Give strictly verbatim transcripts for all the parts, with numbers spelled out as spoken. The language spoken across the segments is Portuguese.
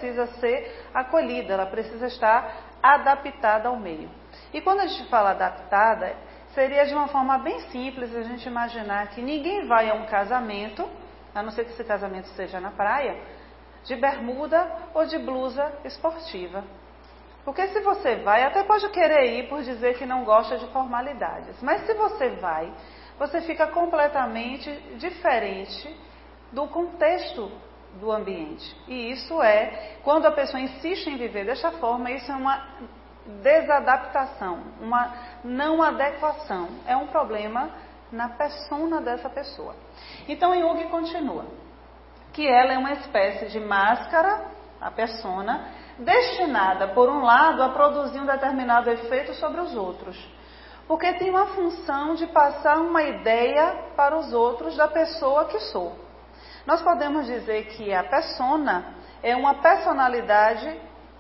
precisa ser acolhida, ela precisa estar adaptada ao meio. E quando a gente fala adaptada, seria de uma forma bem simples a gente imaginar que ninguém vai a um casamento, a não ser que esse casamento seja na praia, de bermuda ou de blusa esportiva. Porque se você vai, até pode querer ir por dizer que não gosta de formalidades, mas se você vai, você fica completamente diferente do contexto do ambiente. E isso é, quando a pessoa insiste em viver desta forma, isso é uma desadaptação, uma não adequação, é um problema na persona dessa pessoa. Então Jung continua, que ela é uma espécie de máscara, a persona, destinada, por um lado, a produzir um determinado efeito sobre os outros, porque tem uma função de passar uma ideia para os outros da pessoa que sou. Nós podemos dizer que a persona é uma personalidade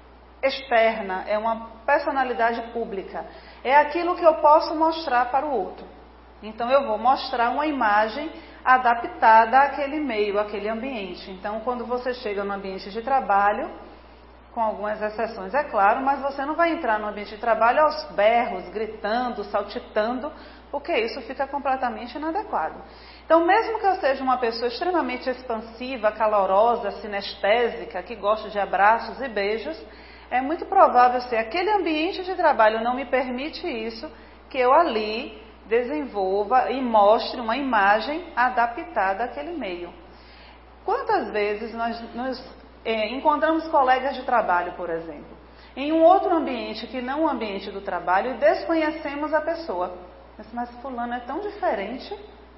externa, é uma personalidade pública, é aquilo que eu posso mostrar para o outro. Então eu vou mostrar uma imagem adaptada àquele meio, àquele ambiente. Então quando você chega no ambiente de trabalho, com algumas exceções, é claro, mas você não vai entrar no ambiente de trabalho aos berros, gritando, saltitando, porque isso fica completamente inadequado. Então, mesmo que eu seja uma pessoa extremamente expansiva, calorosa, sinestésica, que gosta de abraços e beijos, é muito provável, se aquele ambiente de trabalho não me permite isso, que eu ali desenvolva e mostre uma imagem adaptada àquele meio. Quantas vezes nós nos É, encontramos colegas de trabalho, por exemplo, em um outro ambiente que não o ambiente do trabalho e desconhecemos a pessoa. Mas, mas fulano é tão diferente.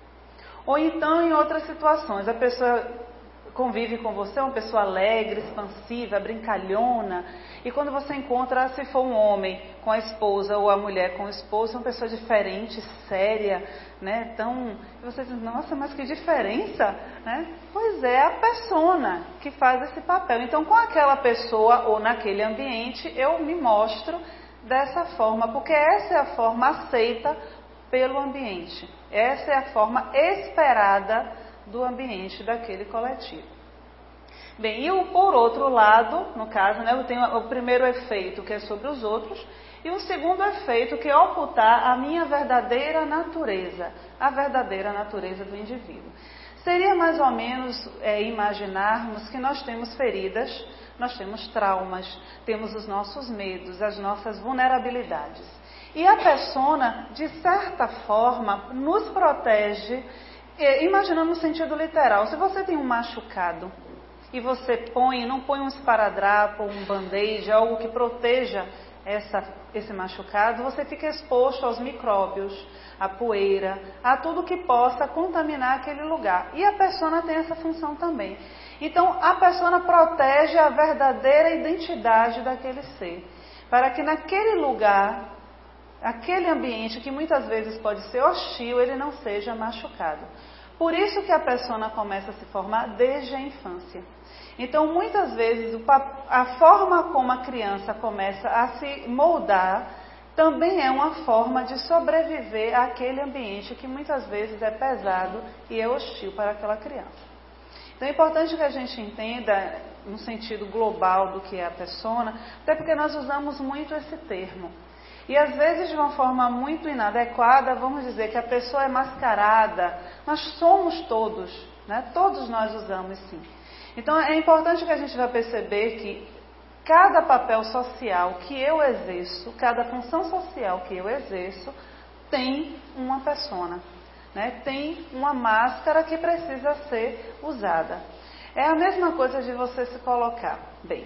Ou então em outras situações, a pessoa convive com você, uma pessoa alegre, expansiva, brincalhona, e quando você encontra, se for um homem com a esposa ou a mulher com o esposo, uma pessoa diferente, séria, né, tão... E você diz, nossa, mas que diferença, né? Pois é, a persona que faz esse papel. Então, com aquela pessoa ou naquele ambiente, eu me mostro dessa forma, porque essa é a forma aceita pelo ambiente. Essa é a forma esperada do ambiente daquele coletivo. Bem, e o, por outro lado, no caso, né, eu tenho o primeiro efeito que é sobre os outros, e o segundo efeito que é ocultar a minha verdadeira natureza, a verdadeira natureza do indivíduo. Seria mais ou menos é, imaginarmos que nós temos feridas, nós temos traumas, temos os nossos medos, as nossas vulnerabilidades. E a persona, de certa forma, nos protege. Imaginando no sentido literal, se você tem um machucado e você põe, não põe um esparadrapo, um band-aid, algo que proteja essa, esse machucado, você fica exposto aos micróbios, à poeira, a tudo que possa contaminar aquele lugar. E a persona tem essa função também. Então, a persona protege a verdadeira identidade daquele ser, para que naquele lugar, aquele ambiente que muitas vezes pode ser hostil, ele não seja machucado. Por isso que a persona começa a se formar desde a infância. Então, muitas vezes, a forma como a criança começa a se moldar também é uma forma de sobreviver àquele ambiente que muitas vezes é pesado e é hostil para aquela criança. Então, é importante que a gente entenda, no sentido global do que é a persona, até porque nós usamos muito esse termo. E às vezes de uma forma muito inadequada, vamos dizer que a pessoa é mascarada. Nós somos todos, né? Todos nós usamos sim. Então é importante que a gente vá perceber que cada papel social que eu exerço, cada função social que eu exerço, tem uma persona, né? Tem uma máscara que precisa ser usada. É a mesma coisa de você se colocar. Bem,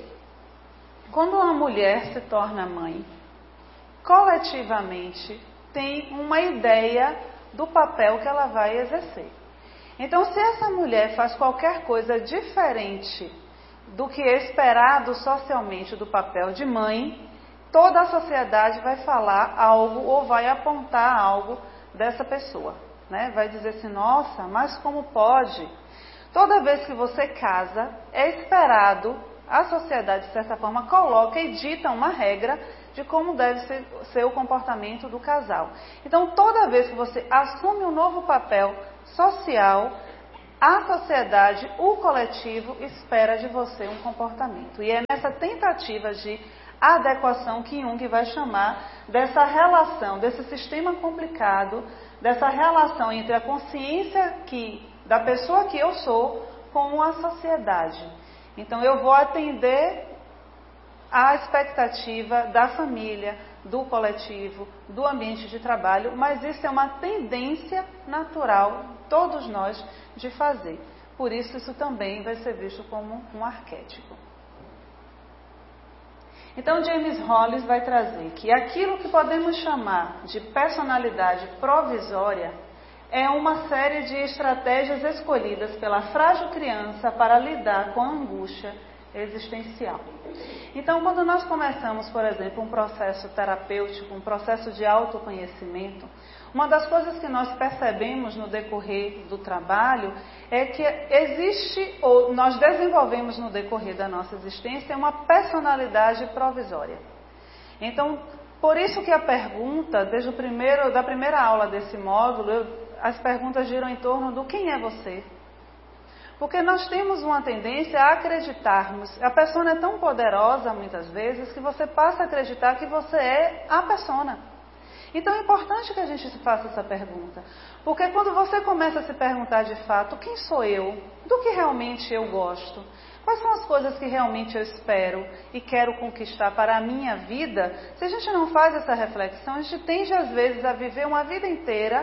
quando uma mulher se torna mãe, coletivamente tem uma ideia do papel que ela vai exercer. Então, se essa mulher faz qualquer coisa diferente do que é esperado socialmente do papel de mãe, toda a sociedade vai falar algo ou vai apontar algo dessa pessoa, né? Vai dizer assim, nossa, mas como pode? Toda vez que você casa, é esperado, a sociedade de certa forma coloca e dita uma regra de como deve ser, ser o comportamento do casal. Então, toda vez que você assume um novo papel social, a sociedade, o coletivo, espera de você um comportamento. E é nessa tentativa de adequação que Jung vai chamar dessa relação, desse sistema complicado, dessa relação entre a consciência que, da pessoa que eu sou com a sociedade. Então eu vou atender à expectativa da família, do coletivo, do ambiente de trabalho, mas isso é uma tendência natural, todos nós, de fazer. Por isso, isso também vai ser visto como um arquétipo. Então, James Hollis vai trazer que aquilo que podemos chamar de personalidade provisória é uma série de estratégias escolhidas pela frágil criança para lidar com a angústia existencial. Então, quando nós começamos, por exemplo, um processo terapêutico, um processo de autoconhecimento, uma das coisas que nós percebemos no decorrer do trabalho é que existe, ou nós desenvolvemos no decorrer da nossa existência, uma personalidade provisória. Então, por isso que a pergunta, desde o primeiro, da primeira aula desse módulo, eu, as perguntas giram em torno do quem é você? Porque nós temos uma tendência a acreditarmos. A persona é tão poderosa, muitas vezes, que você passa a acreditar que você é a persona. Então é importante que a gente se faça essa pergunta. Porque quando você começa a se perguntar de fato, quem sou eu? Do que realmente eu gosto? Quais são as coisas que realmente eu espero e quero conquistar para a minha vida? Se a gente não faz essa reflexão, a gente tende às vezes a viver uma vida inteira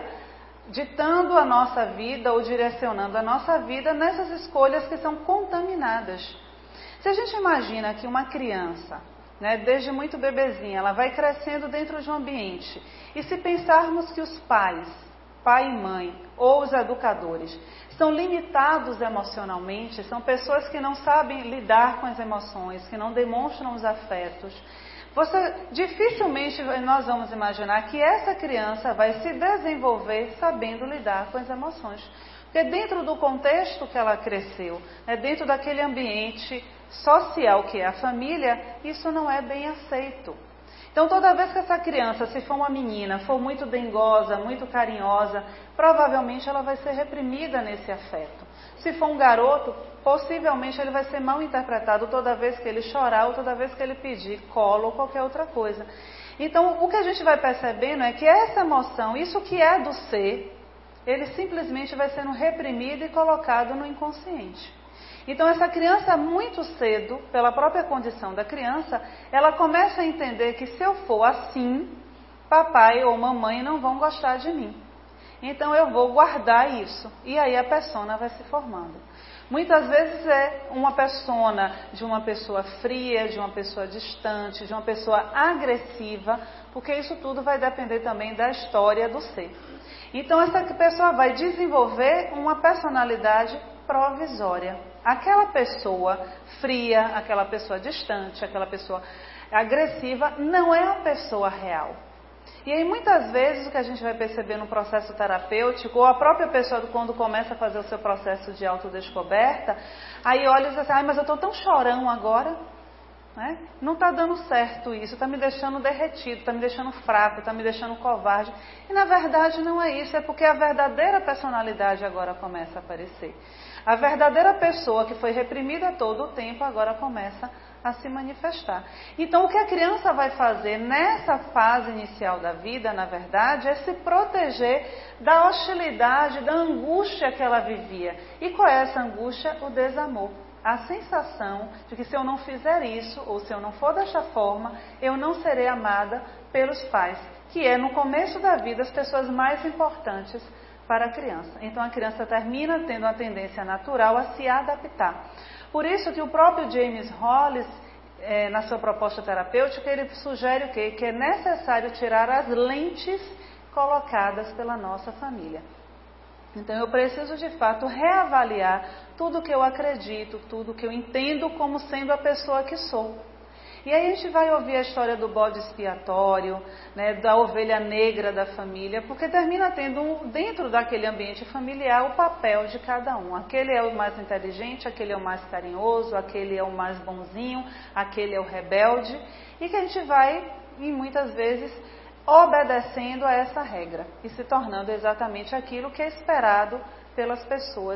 ditando a nossa vida ou direcionando a nossa vida nessas escolhas que são contaminadas. Se a gente imagina que uma criança, né, desde muito bebezinha, ela vai crescendo dentro de um ambiente, e se pensarmos que os pais, pai e mãe, ou os educadores, são limitados emocionalmente, são pessoas que não sabem lidar com as emoções, que não demonstram os afetos, Você, dificilmente nós vamos imaginar que essa criança vai se desenvolver sabendo lidar com as emoções. Porque dentro do contexto que ela cresceu, né, dentro daquele ambiente social que é a família, isso não é bem aceito. Então toda vez que essa criança, se for uma menina, for muito dengosa, muito carinhosa, provavelmente ela vai ser reprimida nesse afeto. Se for um garoto, possivelmente ele vai ser mal interpretado toda vez que ele chorar ou toda vez que ele pedir colo ou qualquer outra coisa. Então, o que a gente vai percebendo é que essa emoção, isso que é do ser, ele simplesmente vai sendo reprimido e colocado no inconsciente. Então, essa criança, muito cedo, pela própria condição da criança, ela começa a entender que se eu for assim, papai ou mamãe não vão gostar de mim. Então eu vou guardar isso. E aí a persona vai se formando. Muitas vezes é uma persona de uma pessoa fria, de uma pessoa distante, de uma pessoa agressiva, porque isso tudo vai depender também da história do ser. Então essa pessoa vai desenvolver uma personalidade provisória. Aquela pessoa fria, aquela pessoa distante, aquela pessoa agressiva, não é a pessoa real. E aí muitas vezes o que a gente vai perceber no processo terapêutico, ou a própria pessoa quando começa a fazer o seu processo de autodescoberta, aí olha e diz assim, ai, mas eu estou tão chorão agora, né? Não está dando certo isso, está me deixando derretido, está me deixando fraco, está me deixando covarde. E na verdade não é isso, é porque a verdadeira personalidade agora começa a aparecer. A verdadeira pessoa que foi reprimida todo o tempo agora começa a se manifestar. Então, o que a criança vai fazer nessa fase inicial da vida, na verdade, é se proteger da hostilidade, da angústia que ela vivia. E qual é essa angústia? O desamor. A sensação de que se eu não fizer isso, ou se eu não for desta forma, eu não serei amada pelos pais, que é, no começo da vida, as pessoas mais importantes para a criança. Então, a criança termina tendo uma tendência natural a se adaptar. Por isso que o próprio James Hollis, é, na sua proposta terapêutica, ele sugere o quê? Que é necessário tirar as lentes colocadas pela nossa família. Então, eu preciso, de fato, reavaliar tudo que eu acredito, tudo que eu entendo como sendo a pessoa que sou. E aí a gente vai ouvir a história do bode expiatório, né, da ovelha negra da família, porque termina tendo, um, dentro daquele ambiente familiar, o papel de cada um. Aquele é o mais inteligente, aquele é o mais carinhoso, aquele é o mais bonzinho, aquele é o rebelde, e que a gente vai, e muitas vezes, obedecendo a essa regra e se tornando exatamente aquilo que é esperado pelas pessoas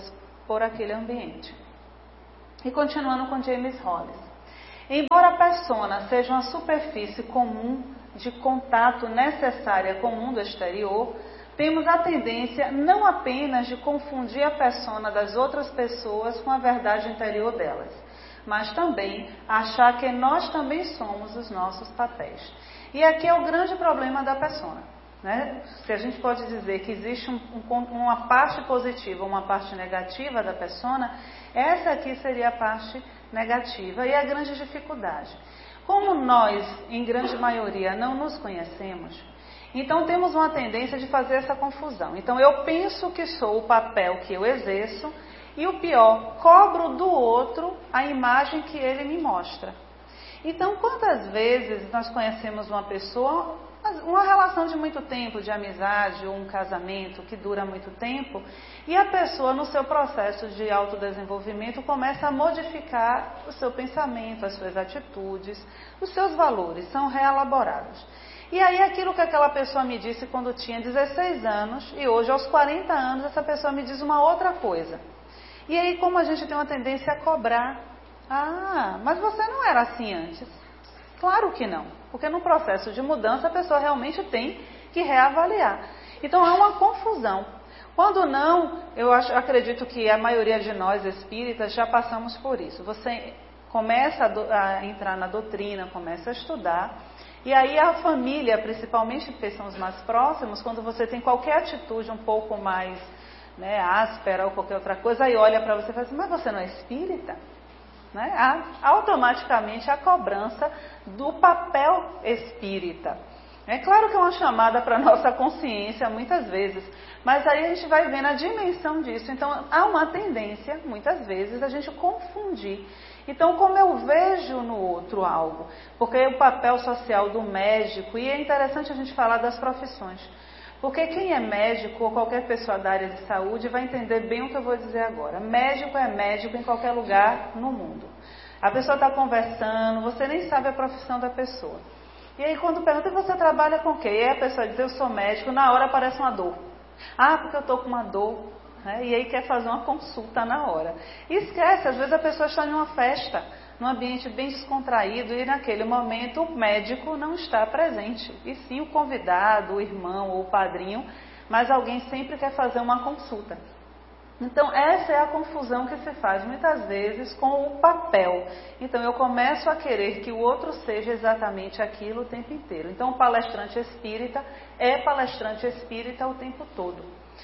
por aquele ambiente. E continuando com James Hollis. Embora a persona seja uma superfície comum de contato necessária com o mundo exterior, temos a tendência não apenas de confundir a persona das outras pessoas com a verdade interior delas, mas também achar que nós também somos os nossos papéis. E aqui é o grande problema da persona, né? Se a gente pode dizer que existe um, um, uma parte positiva, uma parte negativa da persona, essa aqui seria a parte negativa e a grande dificuldade. Como nós, em grande maioria, não nos conhecemos, então temos uma tendência de fazer essa confusão. Então eu penso que sou o papel que eu exerço e o pior, cobro do outro a imagem que ele me mostra. Então quantas vezes nós conhecemos uma pessoa, uma relação de muito tempo, de amizade ou um casamento que dura muito tempo, e a pessoa no seu processo de autodesenvolvimento começa a modificar o seu pensamento, as suas atitudes, os seus valores são reelaborados. E aí aquilo que aquela pessoa me disse quando tinha dezesseis anos, e hoje aos quarenta anos essa pessoa me diz uma outra coisa. E aí como a gente tem uma tendência a cobrar, ah, mas você não era assim antes. Claro que não, porque no processo de mudança a pessoa realmente tem que reavaliar. Então há uma confusão. Quando não, eu acho, acredito que a maioria de nós espíritas já passamos por isso. Você começa a, do, a entrar na doutrina, começa a estudar, e aí a família, principalmente porque são os mais próximos, quando você tem qualquer atitude um pouco mais, né, áspera ou qualquer outra coisa, aí olha para você e fala assim, mas você não é espírita? Né? Há automaticamente a cobrança do papel espírita. É claro que é uma chamada para a nossa consciência muitas vezes, mas aí a gente vai vendo a dimensão disso. Então há uma tendência, muitas vezes, a gente confundir. Então como eu vejo no outro algo, porque é o papel social do médico, e é interessante a gente falar das profissões. Porque quem é médico ou qualquer pessoa da área de saúde vai entender bem o que eu vou dizer agora. Médico é médico em qualquer lugar no mundo. A pessoa está conversando, você nem sabe a profissão da pessoa. E aí quando pergunta, você trabalha com o quê? E aí a pessoa diz, eu sou médico, na hora aparece uma dor. Ah, porque eu estou com uma dor. Né? E aí quer fazer uma consulta na hora. E esquece, às vezes a pessoa está em uma festa, num ambiente bem descontraído, e naquele momento o médico não está presente, e sim o convidado, o irmão ou o padrinho, mas alguém sempre quer fazer uma consulta. Então essa é a confusão que se faz muitas vezes com o papel. Então eu começo a querer que o outro seja exatamente aquilo o tempo inteiro. Então o palestrante espírita é palestrante espírita o tempo todo.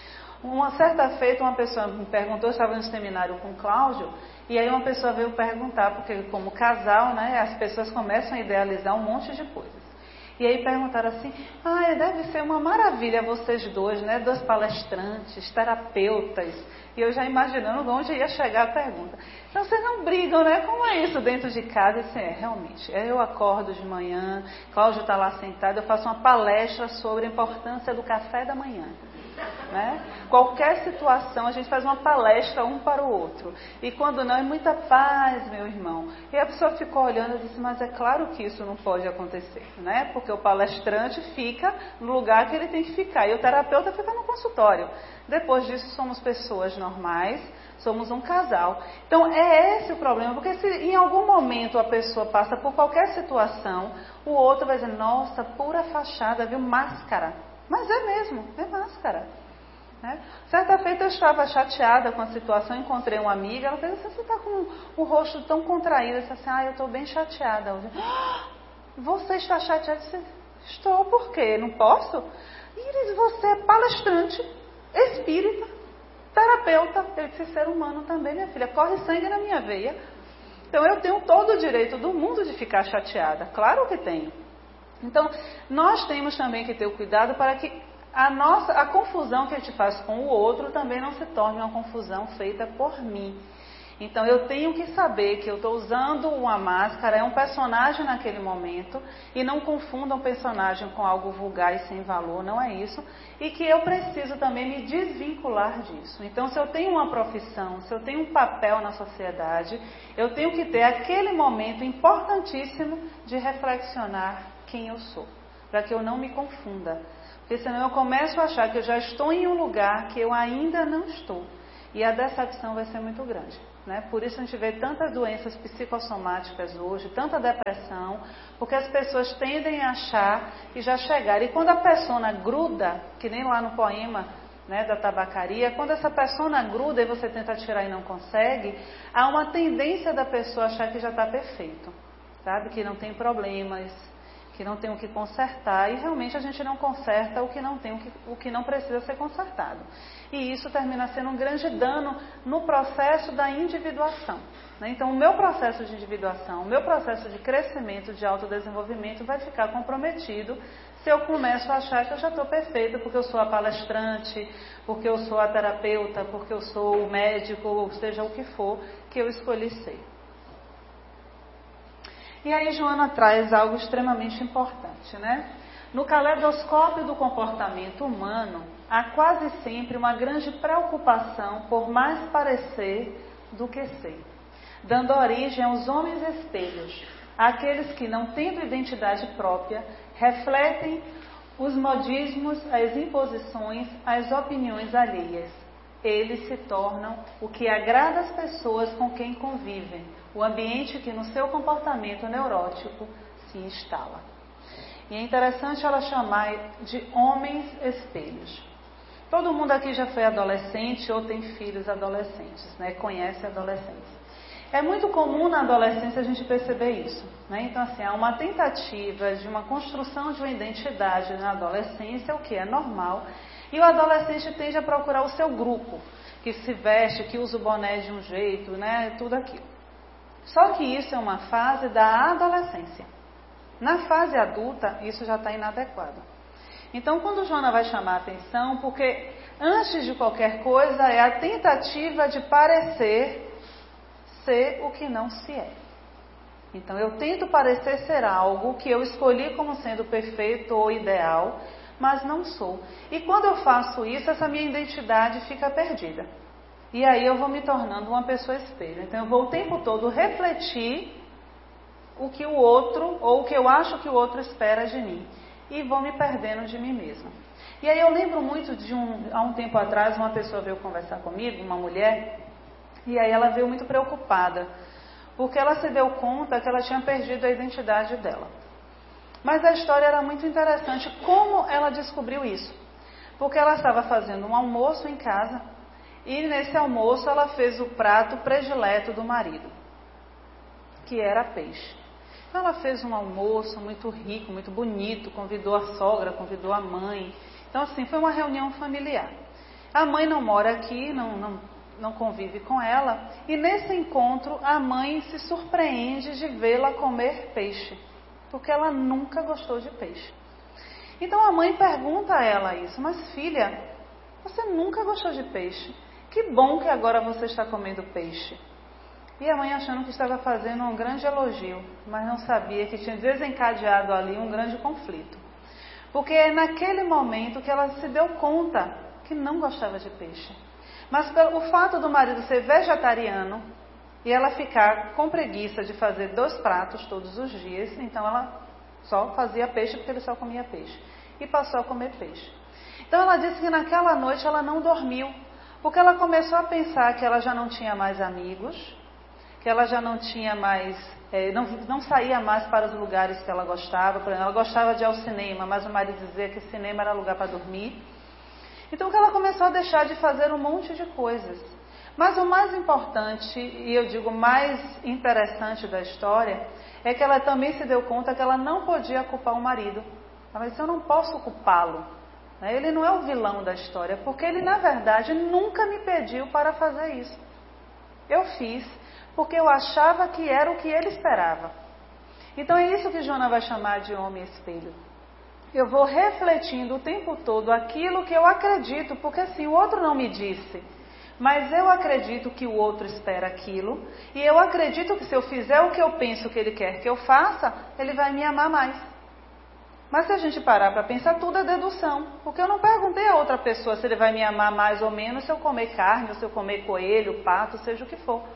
Uma certa feita, uma pessoa me perguntou, eu estava no seminário com o Cláudio, e aí uma pessoa veio perguntar, porque como casal, né, as pessoas começam a idealizar um monte de coisas. E aí perguntaram assim, ah, deve ser uma maravilha vocês dois, né, dois palestrantes, terapeutas. E eu já imaginando onde ia chegar a pergunta. Então vocês não brigam, né? Como é isso dentro de casa? Assim, é, realmente, eu acordo de manhã, Cláudio está lá sentado, eu faço uma palestra sobre a importância do café da manhã. Né? Qualquer situação a gente faz uma palestra um para o outro, e quando não é muita paz, meu irmão. E a pessoa ficou olhando e disse, mas é claro que isso não pode acontecer, né? Porque o palestrante fica no lugar que ele tem que ficar e o terapeuta fica no consultório. Depois disso somos pessoas normais, somos um casal. Então é esse o problema, porque se em algum momento a pessoa passa por qualquer situação, o outro vai dizer, nossa, pura fachada, viu, máscara. Mas é mesmo, é máscara. Né? Certa feita eu estava chateada com a situação, encontrei uma amiga, ela falou, você está com o rosto tão contraído, eu disse assim, ah, eu estou bem chateada hoje. Ah, você está chateada? Eu disse, estou, por quê? Não posso? Iris, você é palestrante, espírita, terapeuta, eu disse, ser humano também, minha filha, corre sangue na minha veia. Então eu tenho todo o direito do mundo de ficar chateada, claro que tenho. Então, nós temos também que ter o cuidado para que a, nossa, a confusão que a gente faz com o outro também não se torne uma confusão feita por mim. Então, eu tenho que saber que eu estou usando uma máscara, é um personagem naquele momento, e não confunda um personagem com algo vulgar e sem valor, não é isso. E que eu preciso também me desvincular disso. Então, se eu tenho uma profissão, se eu tenho um papel na sociedade, eu tenho que ter aquele momento importantíssimo de reflexionar quem eu sou, para que eu não me confunda, porque senão eu começo a achar que eu já estou em um lugar que eu ainda não estou. e a decepção vai ser muito grande. Né? Por isso a gente vê tantas doenças psicossomáticas hoje, tanta depressão, porque as pessoas tendem a achar que já chegaram. E quando a persona gruda, que nem lá no poema, né, da tabacaria, quando essa persona gruda e você tenta tirar e não consegue, há uma tendência da pessoa achar que já está perfeito, sabe? Que não tem problemas, que não tem o que consertar, e realmente a gente não conserta o que não tem, o que, o que não precisa ser consertado. E isso termina sendo um grande dano no processo da individuação. Né? Então, o meu processo de individuação, o meu processo de crescimento, de autodesenvolvimento vai ficar comprometido se eu começo a achar que eu já estou perfeita, porque eu sou a palestrante, porque eu sou a terapeuta, porque eu sou o médico, ou seja o que for que eu escolhi ser. E aí Joana traz algo extremamente importante, né? No caleidoscópio do comportamento humano, há quase sempre uma grande preocupação por mais parecer do que ser, dando origem aos homens espelhos, aqueles que, não tendo identidade própria, refletem os modismos, as imposições, as opiniões alheias. Eles se tornam o que agrada às pessoas com quem convivem, o ambiente que no seu comportamento neurótico se instala. E é interessante ela chamar de homens espelhos. Todo mundo aqui já foi adolescente ou tem filhos adolescentes, né? Conhece adolescentes. É muito comum na adolescência a gente perceber isso, né? Então, assim, há uma tentativa de uma construção de uma identidade na adolescência, o que é normal, e o adolescente tende a procurar o seu grupo, que se veste, que usa o boné de um jeito, né? Tudo aquilo. Só que isso é uma fase da adolescência. Na fase adulta, isso já está inadequado. Então, quando Joana vai chamar a atenção, porque antes de qualquer coisa é a tentativa de parecer ser o que não se é. Então, eu tento parecer ser algo que eu escolhi como sendo perfeito ou ideal, mas não sou. E quando eu faço isso, essa minha identidade fica perdida. E aí eu vou me tornando uma pessoa espelho. Então, eu vou o tempo todo refletir o que o outro, ou o que eu acho que o outro espera de mim. E vou me perdendo de mim mesma. E aí eu lembro muito de um, há um tempo atrás, uma pessoa veio conversar comigo, uma mulher, e aí ela veio muito preocupada, porque ela se deu conta que ela tinha perdido a identidade dela. Mas a história era muito interessante, como ela descobriu isso. Porque ela estava fazendo um almoço em casa, e nesse almoço ela fez o prato predileto do marido, que era peixe. Então ela fez um almoço muito rico, muito bonito, convidou a sogra, convidou a mãe. Então assim, foi uma reunião familiar. A mãe não mora aqui, não, não, não convive com ela, e nesse encontro a mãe se surpreende de vê-la comer peixe, porque ela nunca gostou de peixe. Então a mãe pergunta a ela isso: mas filha, você nunca gostou de peixe? Que bom que agora você está comendo peixe. E a mãe achando que estava fazendo um grande elogio, mas não sabia que tinha desencadeado ali um grande conflito. Porque é naquele momento que ela se deu conta que não gostava de peixe. Mas pelo, o fato do marido ser vegetariano e ela ficar com preguiça de fazer dois pratos todos os dias, então ela só fazia peixe porque ele só comia peixe. E passou a comer peixe. Então ela disse que naquela noite ela não dormiu, porque ela começou a pensar que ela já não tinha mais amigos, que ela já não tinha mais, é, não, não saía mais para os lugares que ela gostava. Por exemplo, ela gostava de ir ao cinema, mas o marido dizia que cinema era lugar para dormir. Então que ela começou a deixar de fazer um monte de coisas. Mas o mais importante, e eu digo mais interessante da história, é que ela também se deu conta que ela não podia culpar o marido. Ela disse: eu não posso culpá-lo. Ele não é o vilão da história, porque ele na verdade nunca me pediu para fazer isso. Eu fiz porque eu achava que era o que ele esperava. Então é isso que Joana vai chamar de homem espelho. Eu vou refletindo o tempo todo aquilo que eu acredito, porque assim, o outro não me disse, mas eu acredito que o outro espera aquilo, e eu acredito que se eu fizer o que eu penso que ele quer que eu faça, ele vai me amar mais. Mas se a gente parar para pensar, tudo é dedução, porque eu não perguntei a outra pessoa se ele vai me amar mais ou menos se eu comer carne, ou se eu comer coelho, pato, seja o que for.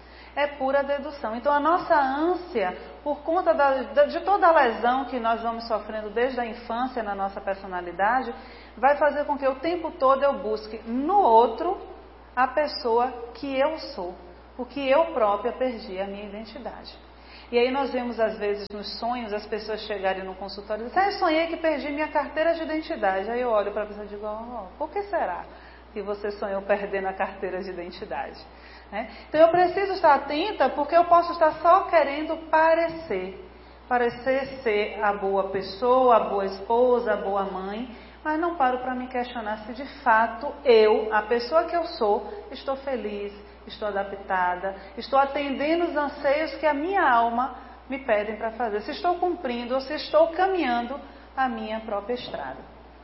É pura dedução. Então a nossa ânsia, por conta da, de toda a lesão que nós vamos sofrendo desde a infância na nossa personalidade, vai fazer com que o tempo todo eu busque no outro a pessoa que eu sou, porque eu própria perdi a minha identidade. E aí nós vemos às vezes nos sonhos as pessoas chegarem no consultório e dizem, ah, eu sonhei que perdi minha carteira de identidade. Aí eu olho para a pessoa e digo, oh, por que será que você sonhou perdendo a carteira de identidade? Né? Então eu preciso estar atenta, porque eu posso estar só querendo parecer. Parecer ser a boa pessoa, a boa esposa, a boa mãe, mas não paro para me questionar se de fato eu, a pessoa que eu sou, estou feliz, estou adaptada, estou atendendo os anseios que a minha alma me pedem para fazer, se estou cumprindo ou se estou caminhando a minha própria estrada.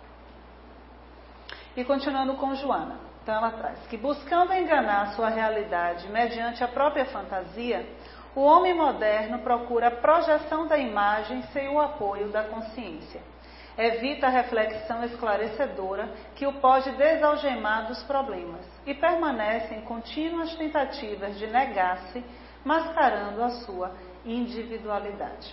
E continuando com Joana, então ela traz que buscando enganar a sua realidade mediante a própria fantasia, o homem moderno procura a projeção da imagem sem o apoio da consciência. Evita a reflexão esclarecedora que o pode desalgemar dos problemas e permanece em contínuas tentativas de negar-se, mascarando a sua individualidade.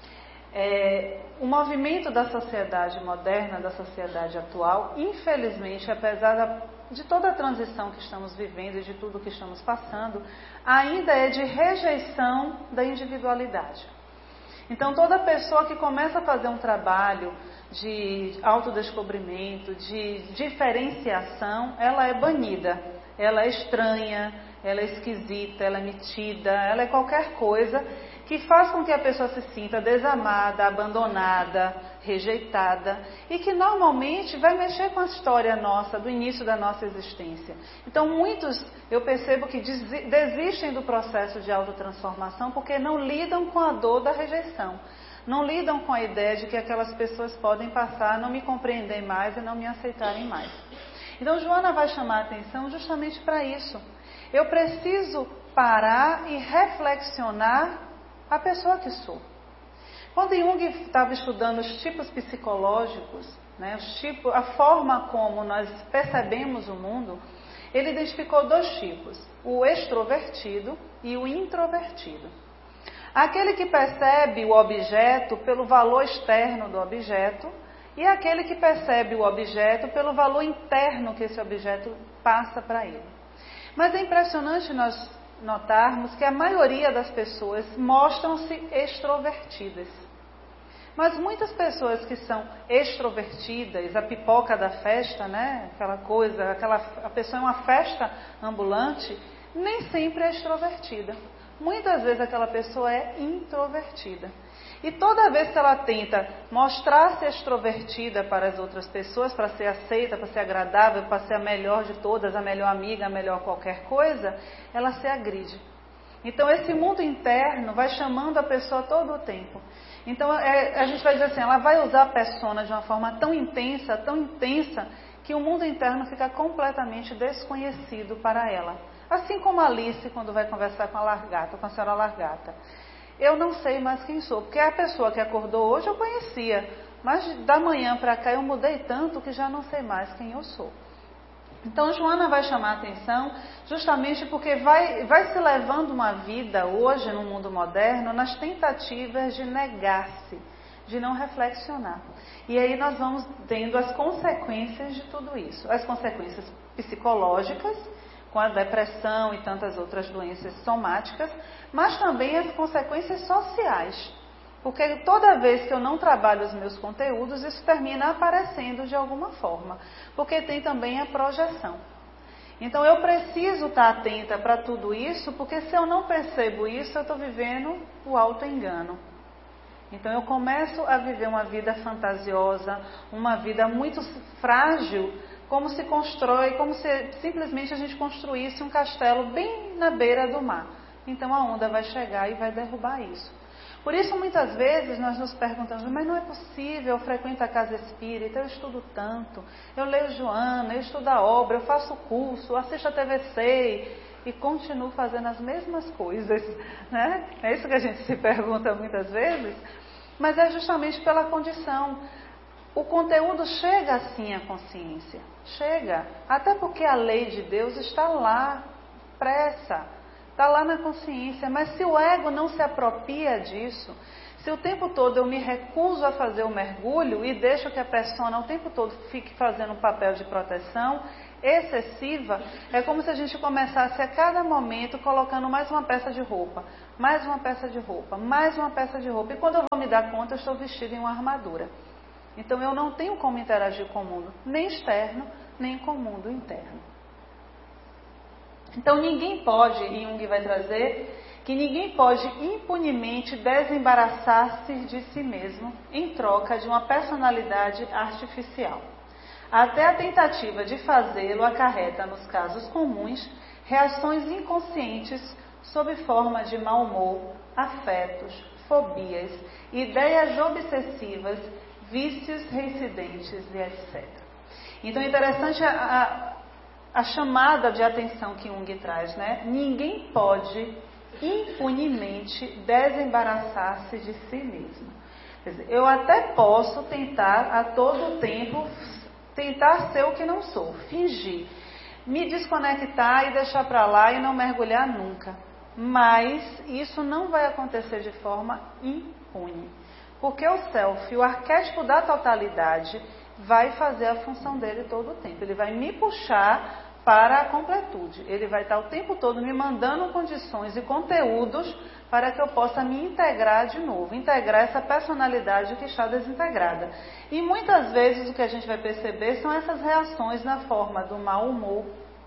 É, o movimento da sociedade moderna, da sociedade atual, infelizmente, apesar da, de toda a transição que estamos vivendo e de tudo que estamos passando, ainda é de rejeição da individualidade. Então, toda pessoa que começa a fazer um trabalho de autodescobrimento, de diferenciação, ela é banida, ela é estranha, ela é esquisita, ela é metida, ela é qualquer coisa que faz com que a pessoa se sinta desamada, abandonada, rejeitada e que normalmente vai mexer com a história nossa, do início da nossa existência. Então muitos, eu percebo que desistem do processo de autotransformação porque não lidam com a dor da rejeição. Não lidam com a ideia de que aquelas pessoas podem passar a não me compreender mais e não me aceitarem mais. Então Joana vai chamar a atenção justamente para isso. Eu preciso parar e reflexionar a pessoa que sou. Quando Jung estava estudando os tipos psicológicos, né, os tipos, a forma como nós percebemos o mundo, ele identificou dois tipos, o extrovertido e o introvertido. Aquele que percebe o objeto pelo valor externo do objeto e aquele que percebe o objeto pelo valor interno que esse objeto passa para ele. Mas é impressionante nós notarmos que a maioria das pessoas mostram-se extrovertidas. Mas muitas pessoas que são extrovertidas, a pipoca da festa, né? Aquela coisa, aquela, a pessoa é uma festa ambulante, nem sempre é extrovertida. Muitas vezes aquela pessoa é introvertida. E toda vez que ela tenta mostrar-se extrovertida para as outras pessoas, para ser aceita, para ser agradável, para ser a melhor de todas, a melhor amiga, a melhor qualquer coisa, ela se agride. Então esse mundo interno vai chamando a pessoa todo o tempo. Então é, a gente vai dizer assim, ela vai usar a persona de uma forma tão intensa, tão intensa, que o mundo interno fica completamente desconhecido para ela. Assim como a Alice, quando vai conversar com a Largata, com a senhora Largata. Eu não sei mais quem sou, porque a pessoa que acordou hoje eu conhecia, mas da manhã para cá eu mudei tanto que já não sei mais quem eu sou. Então Joana vai chamar a atenção justamente porque vai, vai se levando uma vida hoje no mundo moderno nas tentativas de negar-se, de não reflexionar. E aí nós vamos tendo as consequências de tudo isso, as consequências psicológicas, com a depressão e tantas outras doenças somáticas, mas também as consequências sociais. Porque toda vez que eu não trabalho os meus conteúdos, isso termina aparecendo de alguma forma. Porque tem também a projeção. Então eu preciso estar atenta para tudo isso, porque se eu não percebo isso, eu estou vivendo o auto-engano. Então eu começo a viver uma vida fantasiosa, uma vida muito frágil, como se constrói, como se simplesmente a gente construísse um castelo bem na beira do mar. Então a onda vai chegar e vai derrubar isso. Por isso muitas vezes nós nos perguntamos, mas não é possível, eu frequento a casa espírita, eu estudo tanto, eu leio Joana, eu estudo a obra, eu faço curso, assisto a T V C e continuo fazendo as mesmas coisas, né? É isso que a gente se pergunta muitas vezes, mas é justamente pela condição. O conteúdo chega assim à consciência, chega, até porque a lei de Deus está lá, pressa, está lá na consciência, mas se o ego não se apropria disso, Se o tempo todo eu me recuso a fazer o mergulho e deixo que a persona o tempo todo fique fazendo um papel de proteção excessiva, é como se a gente começasse a cada momento colocando mais uma peça de roupa, mais uma peça de roupa, mais uma peça de roupa. E quando eu vou me dar conta, eu estou vestida em uma armadura. Então eu não tenho como interagir com o mundo, nem externo, nem com o mundo interno. Então ninguém pode, e Jung vai trazer, que ninguém pode impunemente desembaraçar-se de si mesmo em troca de uma personalidade artificial. Até a tentativa de fazê-lo acarreta, nos casos comuns, reações inconscientes sob forma de mau humor, afetos, fobias, ideias obsessivas, vícios reincidentes e etcétera. Então é interessante a, a, a chamada de atenção que Jung traz, né? Ninguém pode impunemente desembaraçar-se de si mesmo. Quer dizer, eu até posso tentar a todo tempo, tentar ser o que não sou, fingir, me desconectar e deixar para lá e não mergulhar nunca. Mas isso não vai acontecer de forma impune. Porque o self, o arquétipo da totalidade, vai fazer a função dele todo o tempo. Ele vai me puxar para a completude. Ele vai estar o tempo todo me mandando condições e conteúdos para que eu possa me integrar de novo, integrar essa personalidade que está desintegrada. E muitas vezes o que a gente vai perceber são essas reações na forma do mau humor,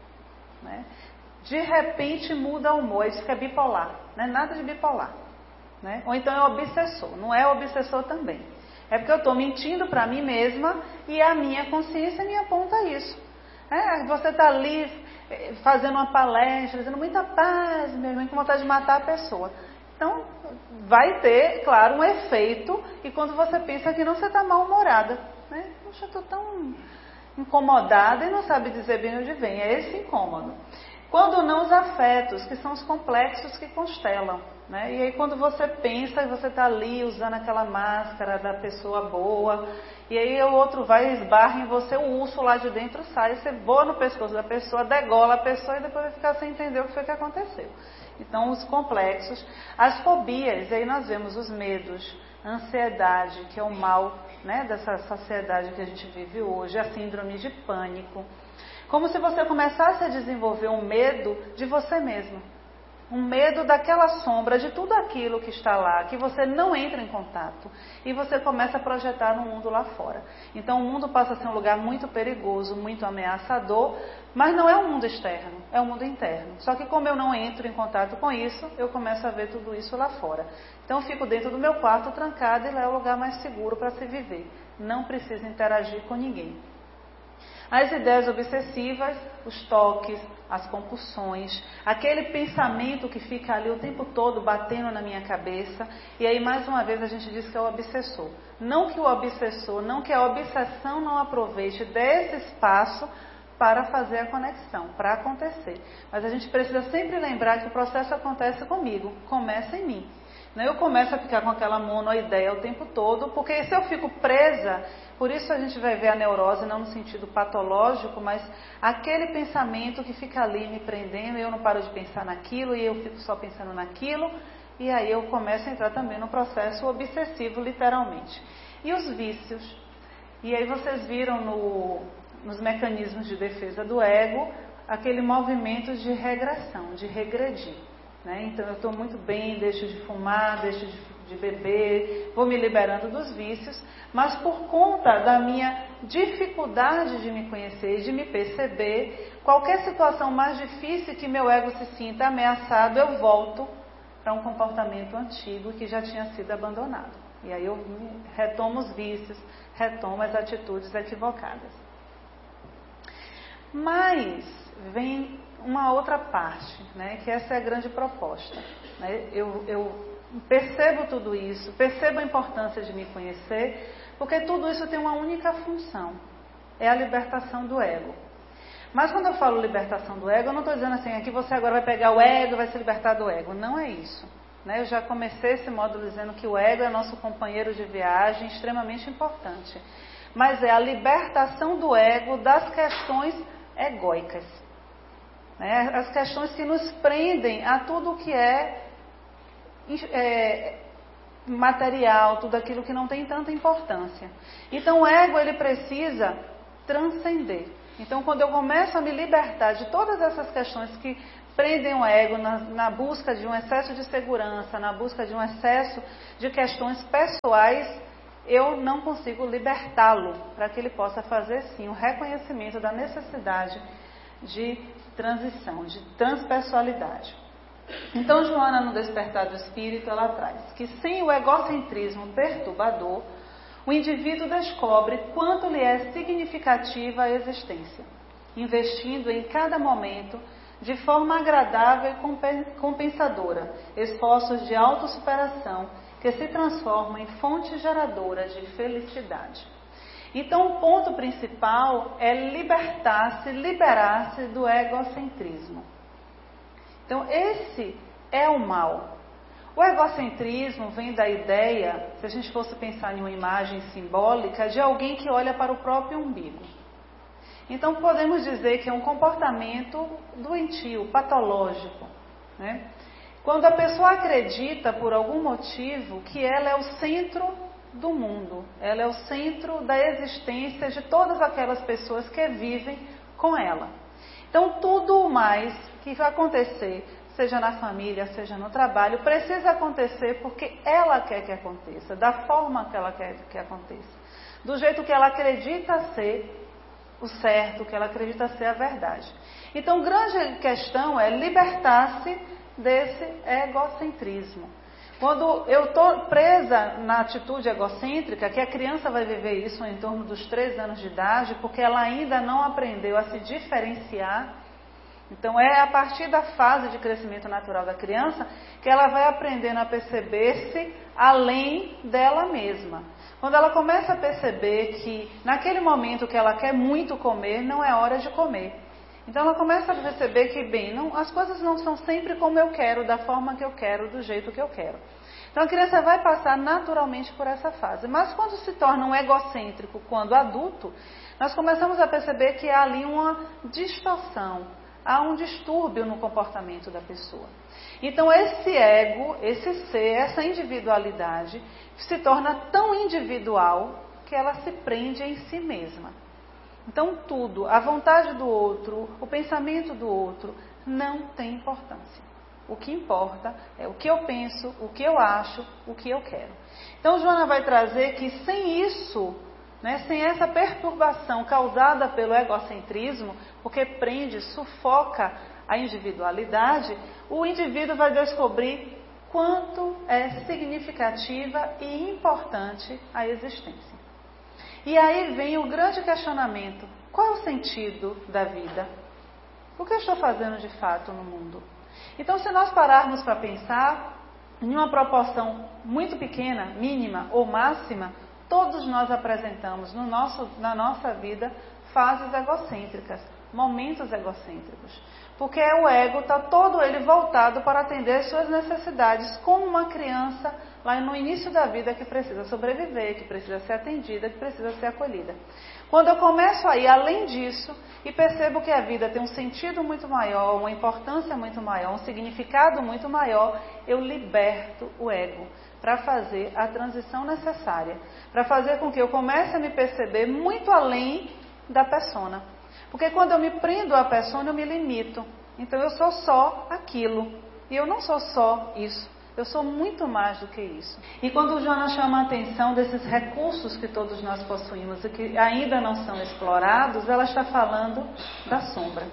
né? De repente muda o humor, isso que é bipolar, não é nada de bipolar. Né? Ou então é obsessor, não é obsessor também. É porque eu estou mentindo para mim mesma e a minha consciência me aponta isso. É, você está ali fazendo uma palestra, dizendo muita paz, meu irmão, com vontade de matar a pessoa. Então, vai ter, claro, um efeito, e quando você pensa que não, você está mal-humorada. Né? Poxa, eu estou tão incomodada e não sabe dizer bem onde vem. É esse incômodo. Quando não os afetos, que são os complexos que constelam. Né? E aí quando você pensa que você está ali usando aquela máscara da pessoa boa, e aí o outro vai e esbarra em você, o urso lá de dentro sai, você voa no pescoço da pessoa, degola a pessoa e depois vai ficar sem entender o que foi que aconteceu. Então os complexos, as fobias, e aí nós vemos os medos, a ansiedade, que é o mal, né, dessa sociedade que a gente vive hoje, a síndrome de pânico. Como se você começasse a desenvolver um medo de você mesmo. Um medo daquela sombra, de tudo aquilo que está lá, que você não entra em contato. E você começa a projetar no mundo lá fora. Então o mundo passa a ser um lugar muito perigoso, muito ameaçador, mas não é um mundo externo, é um mundo interno. Só que como eu não entro em contato com isso, eu começo a ver tudo isso lá fora. Então eu fico dentro do meu quarto trancada e lá é o lugar mais seguro para se viver. Não preciso interagir com ninguém. As ideias obsessivas, os toques, as compulsões, aquele pensamento que fica ali o tempo todo batendo na minha cabeça. E aí, mais uma vez, a gente diz que é o obsessor. Não que o obsessor, não que a obsessão não aproveite desse espaço para fazer a conexão, para acontecer. Mas a gente precisa sempre lembrar que o processo acontece comigo, começa em mim. Eu começo a ficar com aquela monoideia o tempo todo, porque se eu fico presa, por isso a gente vai ver a neurose não no sentido patológico, mas aquele pensamento que fica ali me prendendo, e eu não paro de pensar naquilo, e eu fico só pensando naquilo, e aí eu começo a entrar também no processo obsessivo, literalmente. E os vícios? E aí vocês viram no, nos mecanismos de defesa do ego, aquele movimento de regressão, de regredir. Né? Então eu estou muito bem, deixo de fumar, deixo de, de beber, vou me liberando dos vícios, mas por conta da minha dificuldade de me conhecer, de me perceber, qualquer situação mais difícil que meu ego se sinta ameaçado, eu volto para um comportamento antigo que já tinha sido abandonado. E aí eu retomo os vícios, retomo as atitudes equivocadas. Mas vem uma outra parte, né, que essa é a grande proposta. Né? Eu, eu percebo tudo isso, percebo a importância de me conhecer, porque tudo isso tem uma única função, é a libertação do ego. Mas quando eu falo libertação do ego, eu não estou dizendo assim, aqui você agora vai pegar o ego e vai se libertar do ego. Não é isso. Né? Eu já comecei esse módulo dizendo que o ego é nosso companheiro de viagem, extremamente importante. Mas é a libertação do ego das questões egóicas. Né? As questões que nos prendem a tudo que é, é material, tudo aquilo que não tem tanta importância. Então o ego, ele precisa transcender. Então quando eu começo a me libertar de todas essas questões que prendem o ego na, na busca de um excesso de segurança, na busca de um excesso de questões pessoais, eu não consigo libertá-lo para que ele possa fazer sim o reconhecimento da necessidade de transição, de transpessoalidade. Então Joana, no Despertar do Espírito, ela traz que sem o egocentrismo perturbador, o indivíduo descobre quanto lhe é significativa a existência, investindo em cada momento de forma agradável e compensadora, esforços de autossuperação que se transformam em fonte geradora de felicidade. Então, o ponto principal é libertar-se, liberar-se do egocentrismo. Então, esse é o mal. O egocentrismo vem da ideia, se a gente fosse pensar em uma imagem simbólica, de alguém que olha para o próprio umbigo. Então, podemos dizer que é um comportamento doentio, patológico, né? Quando a pessoa acredita, por algum motivo, que ela é o centro do mundo, ela é o centro da existência de todas aquelas pessoas que vivem com ela. Então, tudo mais que vai acontecer, seja na família, seja no trabalho, precisa acontecer porque ela quer que aconteça, da forma que ela quer que aconteça, do jeito que ela acredita ser o certo, que ela acredita ser a verdade. Então, grande questão é libertar-se desse egocentrismo. Quando eu estou presa na atitude egocêntrica, que a criança vai viver isso em torno dos três anos de idade, porque ela ainda não aprendeu a se diferenciar. Então é a partir da fase de crescimento natural da criança que ela vai aprendendo a perceber-se além dela mesma. Quando ela começa a perceber que naquele momento que ela quer muito comer, não é hora de comer. Então ela começa a perceber que, bem, não, as coisas não são sempre como eu quero, da forma que eu quero, do jeito que eu quero. Então a criança vai passar naturalmente por essa fase. Mas quando se torna um egocêntrico, quando adulto, nós começamos a perceber que há ali uma distorção, há um distúrbio no comportamento da pessoa. Então esse ego, esse ser, essa individualidade se torna tão individual que ela se prende em si mesma. Então tudo, a vontade do outro, o pensamento do outro, não tem importância. O que importa é o que eu penso, o que eu acho, o que eu quero. Então Joana vai trazer que sem isso, né, sem essa perturbação causada pelo egocentrismo, porque prende, sufoca a individualidade, o indivíduo vai descobrir quanto é significativa e importante a existência. E aí vem o grande questionamento: qual é o sentido da vida? O que eu estou fazendo de fato no mundo? Então, se nós pararmos para pensar, em uma proporção muito pequena, mínima ou máxima, todos nós apresentamos no nosso, na nossa vida fases egocêntricas, momentos egocêntricos. Porque o ego está todo ele voltado para atender suas necessidades, como uma criança lá no início da vida que precisa sobreviver, que precisa ser atendida, que precisa ser acolhida. Quando eu começo a ir além disso e percebo que a vida tem um sentido muito maior, uma importância muito maior, um significado muito maior, eu liberto o ego para fazer a transição necessária, para fazer com que eu comece a me perceber muito além da persona. Porque quando eu me prendo à persona, eu me limito. Então eu sou só aquilo. E eu não sou só isso. Eu sou muito mais do que isso. E quando o Joana chama a atenção desses recursos que todos nós possuímos e que ainda não são explorados, ela está falando da sombra.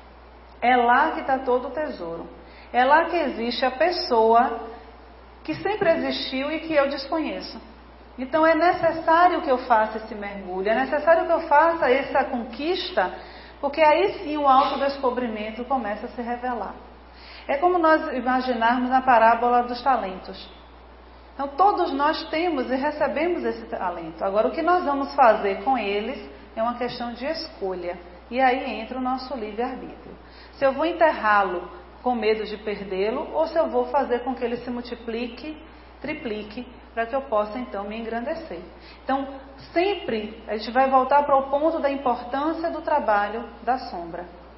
É lá que está todo o tesouro. É lá que existe a pessoa que sempre existiu e que eu desconheço. Então é necessário que eu faça esse mergulho, é necessário que eu faça essa conquista, porque aí sim o autodescobrimento começa a se revelar. É como nós imaginarmos na parábola dos talentos. Então todos nós temos e recebemos esse talento. Agora o que nós vamos fazer com eles é uma questão de escolha. E aí entra o nosso livre-arbítrio. Se eu vou enterrá-lo com medo de perdê-lo, ou se eu vou fazer com que ele se multiplique, triplique, para que eu possa então me engrandecer. Então, sempre a gente vai voltar para o ponto da importância do trabalho da sombra.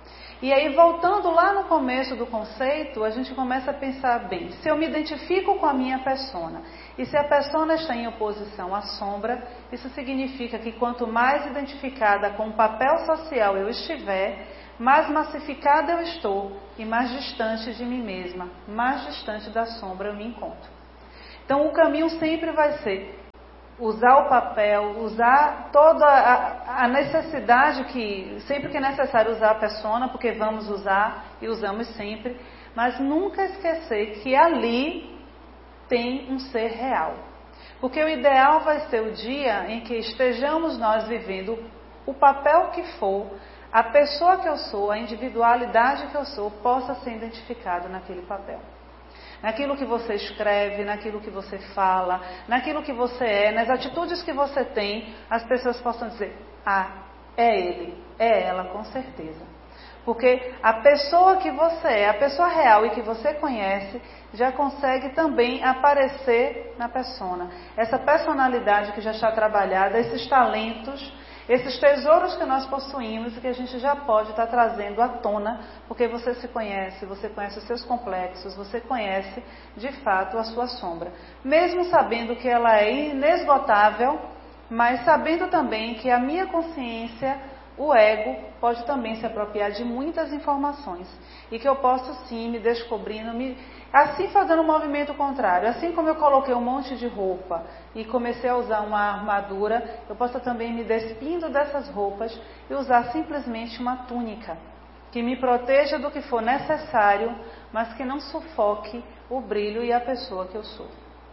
E aí, voltando lá no começo do conceito, a gente começa a pensar bem, se eu me identifico com a minha persona, e se a persona está em oposição à sombra, isso significa que quanto mais identificada com o papel social eu estiver, mais massificada eu estou e mais distante de mim mesma, mais distante da sombra eu me encontro. Então, o caminho sempre vai ser usar o papel, usar toda a, a necessidade que, sempre que é necessário usar a persona, porque vamos usar e usamos sempre, mas nunca esquecer que ali tem um ser real. Porque o ideal vai ser o dia em que estejamos nós vivendo o papel que for, a pessoa que eu sou, a individualidade que eu sou, possa ser identificado naquele papel. Naquilo que você escreve, naquilo que você fala, naquilo que você é, nas atitudes que você tem, as pessoas possam dizer, ah, é ele, é ela, com certeza. Porque a pessoa que você é, a pessoa real e que você conhece, já consegue também aparecer na persona. Essa personalidade que já está trabalhada, esses talentos, esses tesouros que nós possuímos e que a gente já pode estar trazendo à tona, porque você se conhece, você conhece os seus complexos, você conhece de fato a sua sombra. Mesmo sabendo que ela é inesgotável, mas sabendo também que a minha consciência, o ego, pode também se apropriar de muitas informações. E que eu posso sim me descobrindo, me... assim fazendo um movimento contrário. Assim como eu coloquei um monte de roupa e comecei a usar uma armadura, eu posso também me despindo dessas roupas e usar simplesmente uma túnica. Que me proteja do que for necessário, mas que não sufoque o brilho e a pessoa que eu sou.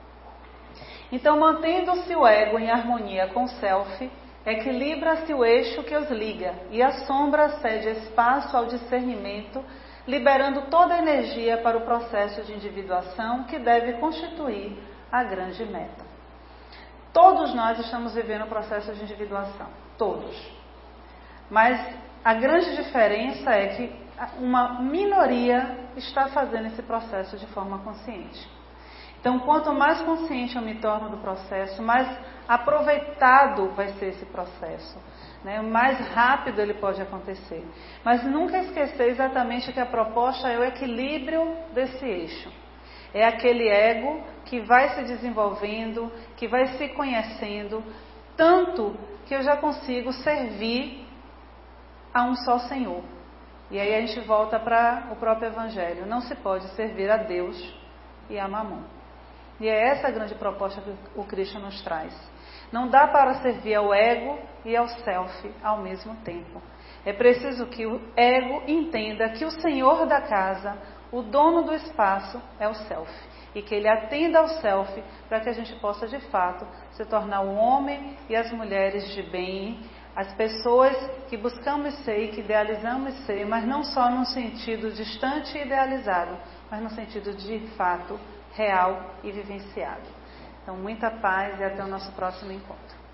Então, mantendo-se o ego em harmonia com o self, equilibra-se o eixo que os liga e a sombra cede espaço ao discernimento, liberando toda a energia para o processo de individuação que deve constituir a grande meta. Todos nós estamos vivendo o processo de individuação, todos. Mas a grande diferença é que uma minoria está fazendo esse processo de forma consciente. Então, quanto mais consciente eu me torno do processo, mais aproveitado vai ser esse processo, né? Mais rápido ele pode acontecer. Mas nunca esquecer exatamente que a proposta é o equilíbrio desse eixo. É aquele ego que vai se desenvolvendo, que vai se conhecendo, tanto que eu já consigo servir a um só Senhor. E aí a gente volta para o próprio Evangelho. Não se pode servir a Deus e a Mamon. E é essa a grande proposta que o Krishna nos traz. Não dá para servir ao ego e ao self ao mesmo tempo. É preciso que o ego entenda que o senhor da casa, o dono do espaço, é o self. E que ele atenda ao self para que a gente possa, de fato, se tornar o homem e as mulheres de bem, as pessoas que buscamos ser e que idealizamos ser, mas não só num sentido distante e idealizado, mas no sentido de fato real e vivenciado. Então, muita paz e até o nosso próximo encontro.